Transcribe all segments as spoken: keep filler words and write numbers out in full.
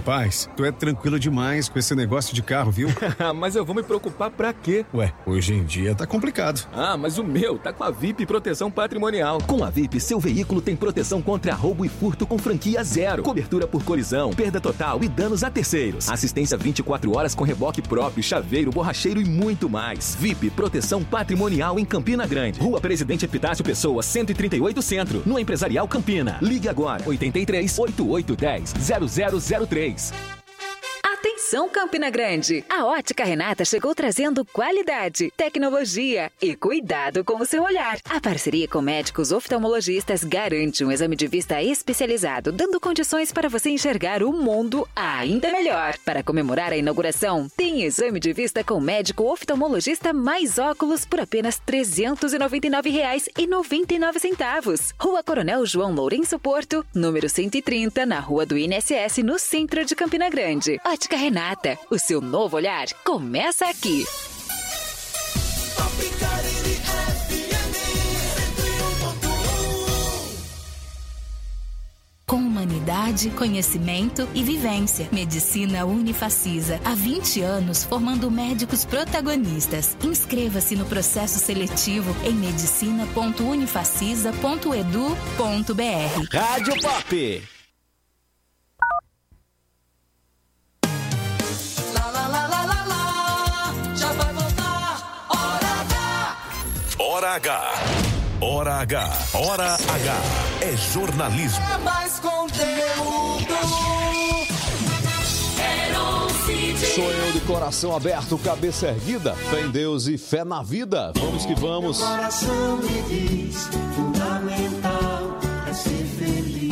Rapaz, tu é tranquilo demais com esse negócio de carro, viu? Mas eu vou me preocupar pra quê? Ué, hoje em dia tá complicado. Ah, mas o meu tá com a V I P Proteção Patrimonial. Com a V I P, seu veículo tem proteção contra roubo e furto com franquia zero. Cobertura por colisão, perda total e danos a terceiros. Assistência vinte e quatro horas com reboque próprio, chaveiro, borracheiro e muito mais. V I P Proteção Patrimonial em Campina Grande. Rua Presidente Epitácio Pessoa, cento e trinta e oito Centro, no Empresarial Campina. Ligue agora, oito três, oito oito um zero, zero zero zero três. Atenção, Campina Grande! A Ótica Renata chegou trazendo qualidade, tecnologia e cuidado com o seu olhar. A parceria com médicos oftalmologistas garante um exame de vista especializado, dando condições para você enxergar o mundo ainda melhor. Para comemorar a inauguração, tem exame de vista com médico oftalmologista mais óculos por apenas trezentos e noventa e nove reais e noventa e nove centavos. Rua Coronel João Lourenço Porto, número cento e trinta, na Rua do I N S S, no centro de Campina Grande. Ótica Renata, o seu novo olhar começa aqui. Com humanidade, conhecimento e vivência. Medicina Unifacisa. Há vinte anos formando médicos protagonistas. Inscreva-se no processo seletivo em medicina ponto unifacisa ponto edu ponto br. Rádio Pop. Hora H. Hora H. Hora H. É jornalismo. É mais conteúdo. Sou eu de coração aberto, cabeça erguida, fé em Deus e fé na vida. Vamos que vamos. Coração me diz, fundamental é ser feliz.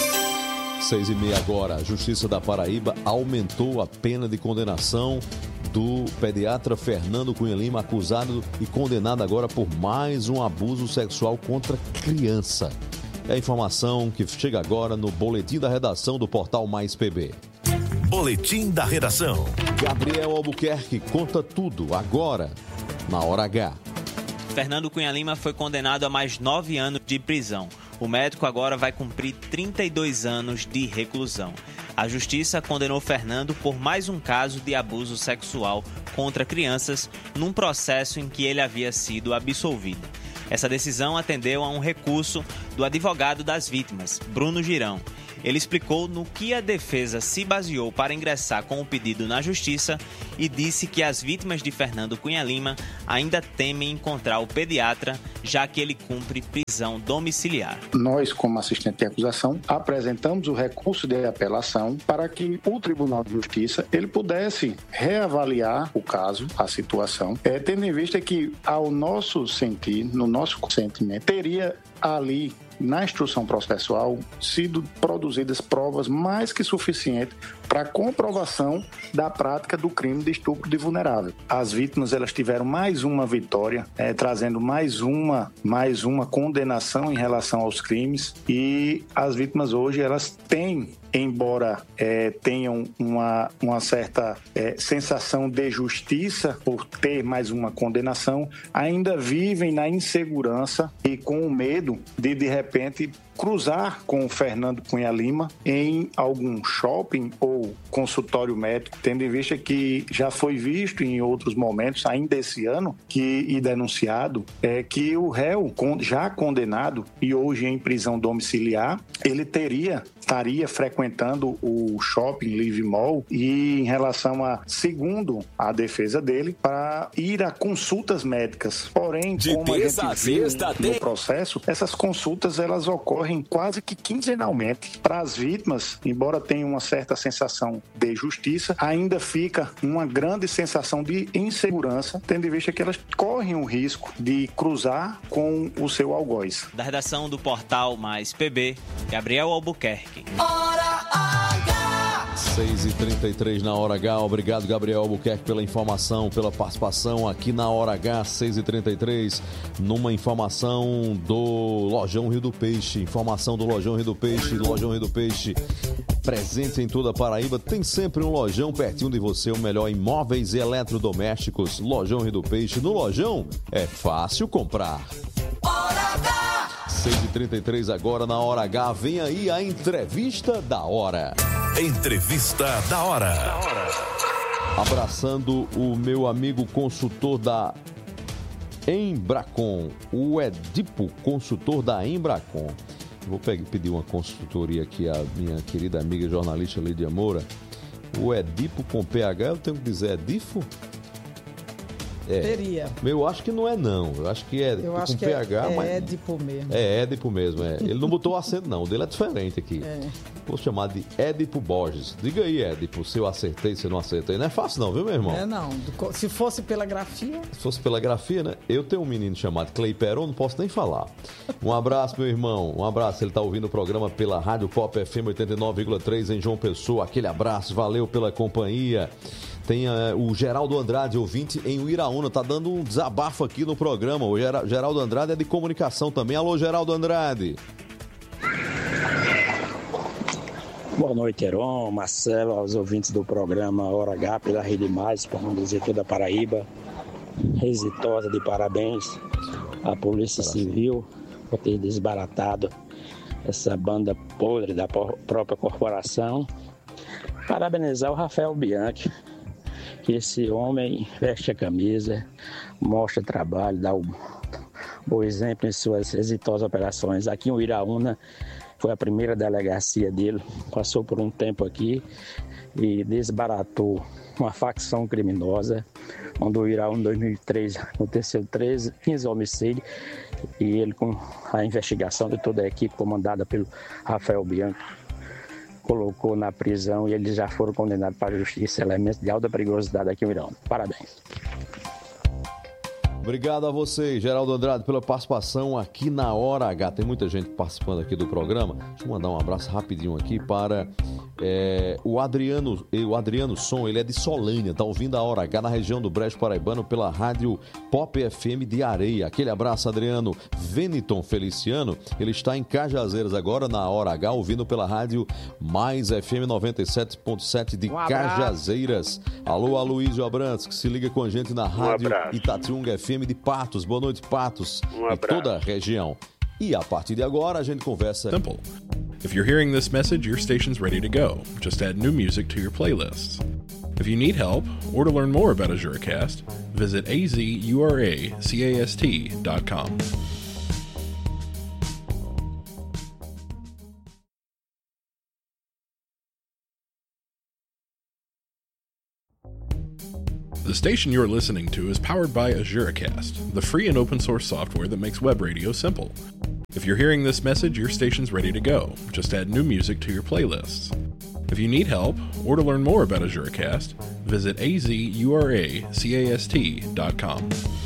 Seis e meia agora. A Justiça da Paraíba aumentou a pena de condenação do pediatra Fernando Cunha Lima, acusado e condenado agora por mais um abuso sexual contra criança. É a informação que chega agora no Boletim da Redação do Portal Mais P B. Boletim da Redação. Gabriel Albuquerque conta tudo agora, na Hora H. Fernando Cunha Lima foi condenado a mais nove anos de prisão. O médico agora vai cumprir trinta e dois anos de reclusão. A Justiça condenou Fernando por mais um caso de abuso sexual contra crianças num processo em que ele havia sido absolvido. Essa decisão atendeu a um recurso do advogado das vítimas, Bruno Girão. Ele explicou no que a defesa se baseou para ingressar com o pedido na Justiça e disse que as vítimas de Fernando Cunha Lima ainda temem encontrar o pediatra, já que ele cumpre prisão domiciliar. Nós, como assistente de acusação, apresentamos o recurso de apelação para que o Tribunal de Justiça ele pudesse reavaliar o caso, a situação, é, tendo em vista que, ao nosso sentir, no nosso consentimento, teria ali, na instrução processual, sido produzidas provas mais que suficientes para a comprovação da prática do crime de estupro de vulnerável. As vítimas elas tiveram mais uma vitória, é, trazendo mais uma, mais uma condenação em relação aos crimes, e as vítimas hoje elas têm, embora é, tenham uma, uma certa é, sensação de justiça por ter mais uma condenação, ainda vivem na insegurança e com o medo de, de repente, cruzar com o Fernando Cunha Lima em algum shopping ou consultório médico, tendo em vista que já foi visto em outros momentos, ainda esse ano, que, e denunciado, é que o réu, já condenado e hoje em prisão domiciliar, ele teria, estaria frequentando o shopping Live Mall e, em relação a, segundo a defesa dele, para ir a consultas médicas. Porém, de como a gente viu no de... processo, essas consultas elas ocorrem quase que quinzenalmente. Para as vítimas, embora tenha uma certa sensação de justiça, ainda fica uma grande sensação de insegurança, tendo em vista que elas correm o risco de cruzar com o seu algoz. Da redação do Portal Mais P B, Gabriel Albuquerque. Hora H. seis e trinta e três na Hora H. Obrigado, Gabriel Albuquerque, pela informação, pela participação aqui na Hora H, seis e trinta e três, numa informação do Lojão Rio do Peixe. Informação do Lojão Rio do Peixe. Lojão Rio do Peixe, presente em toda a Paraíba. Tem sempre um lojão pertinho de você, o melhor em móveis e eletrodomésticos. Lojão Rio do Peixe. No Lojão é fácil comprar. Hora H. seis e trinta e três agora na Hora H. Vem aí a entrevista da hora. Entrevista da hora. Abraçando o meu amigo consultor da Embracon, o Edipo, consultor da Embracon. Vou pedir uma consultoria aqui à minha querida amiga jornalista Lídia Moura. O Edipo com P H, eu tenho que dizer Edifo? É. Teria. Eu acho que não é não, eu acho que é eu com acho que P H, é, é mas... Édipo mesmo. É Édipo mesmo, é. Ele não botou o acento não, o dele é diferente aqui. É. Vou chamar de Édipo Borges. Diga aí, Édipo, se eu acertei, se eu não acertei. Não é fácil não, viu, meu irmão? É não, se fosse pela grafia... Se fosse pela grafia, né? Eu tenho um menino chamado Clay Peron, não posso nem falar. Um abraço, meu irmão, um abraço. Ele tá ouvindo o programa pela Rádio Pop F M oitenta e nove vírgula três em João Pessoa. Aquele abraço, valeu pela companhia. Tem uh, o Geraldo Andrade, ouvinte em Uiraúna, tá dando um desabafo aqui no programa. O Ger- Geraldo Andrade é de comunicação também. Alô, Geraldo Andrade. Boa noite, Heron, Marcelo, aos ouvintes do programa Hora H pela Rede Mais, para não dizer toda a Paraíba. Exitosa de parabéns à Polícia Civil por ter desbaratado essa banda podre da própria corporação. Parabenizar o Rafael Bianchi, que esse homem veste a camisa, mostra trabalho, dá o bom exemplo em suas exitosas operações. Aqui em Uiraúna foi a primeira delegacia dele, passou por um tempo aqui e desbaratou uma facção criminosa, onde o Uiraúna em dois mil e três aconteceu treze, quinze homicídios e ele, com a investigação de toda a equipe comandada pelo Rafael Bianchi, colocou na prisão e eles já foram condenados para a justiça, elementos de alta perigosidade aqui em Uiraúna. Parabéns. Obrigado a você, Geraldo Andrade, pela participação aqui na Hora H. Tem muita gente participando aqui do programa. Deixa eu mandar um abraço rapidinho aqui para é, o Adriano, o Adriano Som, ele é de Solânia, tá ouvindo a Hora H na região do Brejo Paraibano pela rádio Pop F M de Areia. Aquele abraço, Adriano. Veniton Feliciano, ele está em Cajazeiras agora na Hora H, ouvindo pela rádio Mais F M noventa e sete ponto sete de um Cajazeiras. Alô, Aloysio Abrantes, que se liga com a gente na rádio um Itatiunga F M de Patos. Boa noite, Patos, um e toda a região. E a partir de agora a gente conversa. Simple. If you're hearing this message, your station's ready to go. Just add new music to your playlists. If you need help or to learn more about AzureCast, visit a z u r a c a s t dot com. The station you're listening to is powered by AzureCast, the free and open source software that makes web radio simple. If you're hearing this message, your station's ready to go. Just add new music to your playlists. If you need help or to learn more about AzureCast, visit a z u r a c a s t dot com.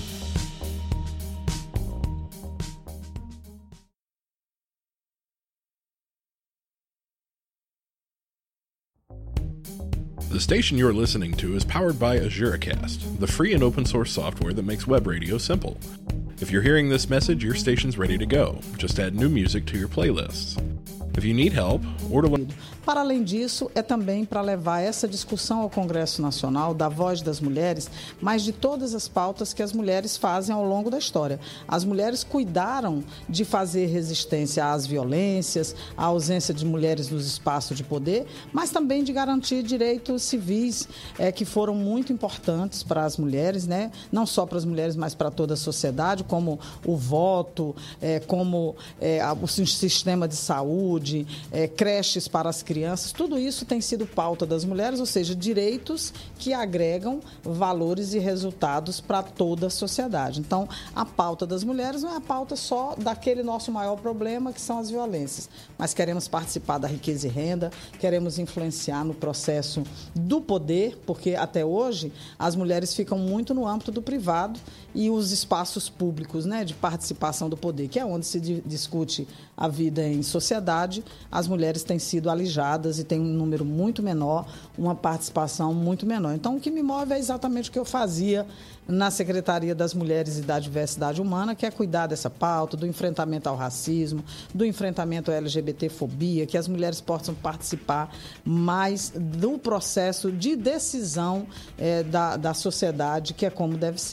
The station you're listening to is powered by AzureCast, the free and open source software that makes web radio simple. If you're hearing this message, your station's ready to go. Just add new music to your playlists. If you need help or to learn... Para além disso, é também para levar essa discussão ao Congresso Nacional da voz das mulheres, mas de todas as pautas que as mulheres fazem ao longo da história. As mulheres cuidaram de fazer resistência às violências, à ausência de mulheres nos espaços de poder, mas também de garantir direitos civis é, que foram muito importantes para as mulheres, né? Não só para as mulheres, mas para toda a sociedade, como o voto, é, como é, o sistema de saúde, é, creches para as crianças. Crianças, tudo isso tem sido pauta das mulheres, ou seja, direitos que agregam valores e resultados para toda a sociedade. Então, a pauta das mulheres não é a pauta só daquele nosso maior problema, que são as violências, mas queremos participar da riqueza e renda, queremos influenciar no processo do poder, porque até hoje as mulheres ficam muito no âmbito do privado e os espaços públicos, né, de participação do poder, que é onde se discute a vida em sociedade, as mulheres têm sido alijadas e tem um número muito menor, uma participação muito menor. Então, o que me move é exatamente o que eu fazia na Secretaria das Mulheres e da Diversidade Humana, que é cuidar dessa pauta, do enfrentamento ao racismo, do enfrentamento à L G B T-fobia, que as mulheres possam participar mais do processo de decisão é, da, da sociedade, que é como deve ser.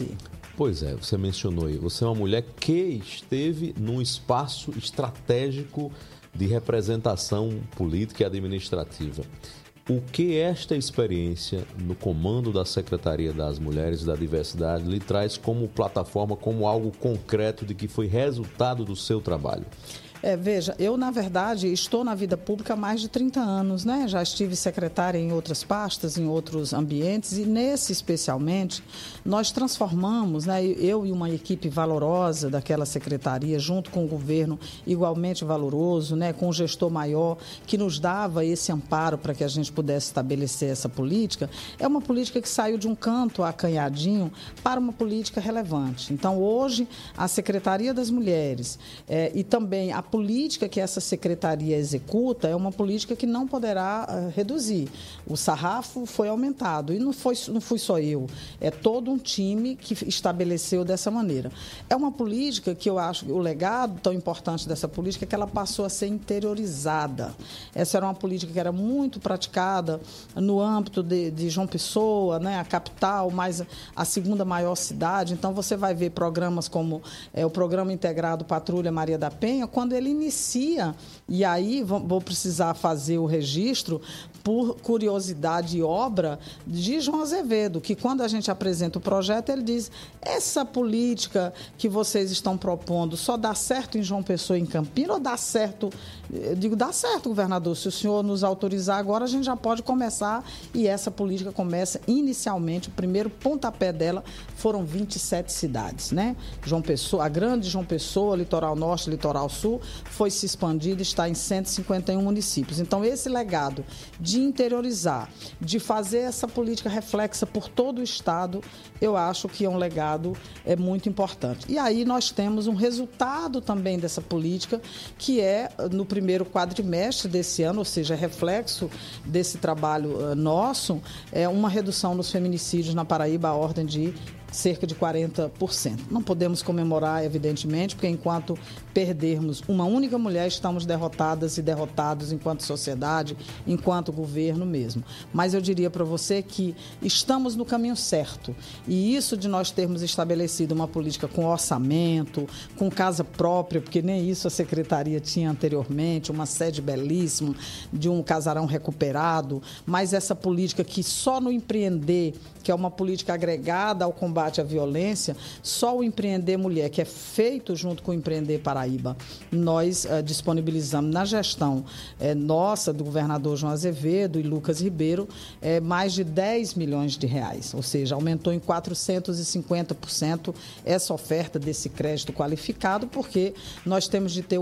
Pois é, você mencionou aí, você é uma mulher que esteve num espaço estratégico de representação política e administrativa. O que esta experiência no comando da Secretaria das Mulheres e da Diversidade lhe traz como plataforma, como algo concreto de que foi resultado do seu trabalho? É, veja, eu, na verdade, estou na vida pública há mais de trinta anos, né? Já estive secretária em outras pastas, em outros ambientes, e nesse, especialmente, nós transformamos, né? Eu e uma equipe valorosa daquela secretaria, junto com o governo igualmente valoroso, né? Com um gestor maior, que nos dava esse amparo para que a gente pudesse estabelecer essa política, é uma política que saiu de um canto acanhadinho para uma política relevante. Então, hoje, a Secretaria das Mulheres é, e também a política que essa secretaria executa é uma política que não poderá uh, reduzir. O sarrafo foi aumentado e não, foi, não fui só eu, é todo um time que estabeleceu dessa maneira. É uma política que eu acho que o legado tão importante dessa política é que ela passou a ser interiorizada. Essa era uma política que era muito praticada no âmbito de, de João Pessoa, né, a capital, mais a segunda maior cidade. Então, você vai ver programas como é, o Programa Integrado Patrulha Maria da Penha, quando ele inicia, e aí vou precisar fazer o registro por curiosidade e obra de João Azevedo, que quando a gente apresenta o projeto, ele diz, essa política que vocês estão propondo só dá certo em João Pessoa e em Campina ou dá certo? Eu digo, dá certo, governador, se o senhor nos autorizar agora, a gente já pode começar, e essa política começa inicialmente, o primeiro pontapé dela foram vinte e sete cidades, né? João Pessoa, a grande João Pessoa, Litoral Norte, Litoral Sul, foi se expandido e está em cento e cinquenta e um municípios. Então, esse legado de interiorizar, de fazer essa política reflexa por todo o Estado, eu acho que é um legado é, muito importante. E aí nós temos um resultado também dessa política, que é no primeiro quadrimestre desse ano, ou seja, reflexo desse trabalho uh, nosso, é uma redução nos feminicídios na Paraíba, a ordem de cerca de quarenta por cento. Não podemos comemorar, evidentemente, porque enquanto perdermos uma única mulher, estamos derrotadas e derrotados enquanto sociedade, enquanto governo mesmo. Mas eu diria para você que estamos no caminho certo. E isso de nós termos estabelecido uma política com orçamento, com casa própria, porque nem isso a Secretaria tinha anteriormente, uma sede belíssima, de um casarão recuperado, mas essa política que só no empreender, que é uma política agregada ao combate à violência, só o Empreender Mulher, que é feito junto com o Empreender Paraíba, nós uh, disponibilizamos na gestão eh, nossa, do governador João Azevedo e Lucas Ribeiro, eh, mais de dez milhões de reais, ou seja, aumentou em quatrocentos e cinquenta por cento essa oferta desse crédito qualificado, porque nós temos de ter